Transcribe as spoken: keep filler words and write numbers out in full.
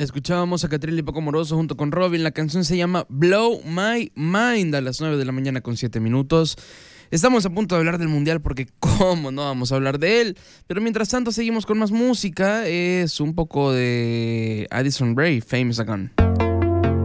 Escuchábamos a Catriel y Paco Moroso junto con Robin. La canción se llama Blow My Mind a las nueve de la mañana con siete minutos. Estamos a punto de hablar del Mundial porque cómo no vamos a hablar de él. Pero mientras tanto seguimos con más música. Es un poco de Addison Rae, Famous Again.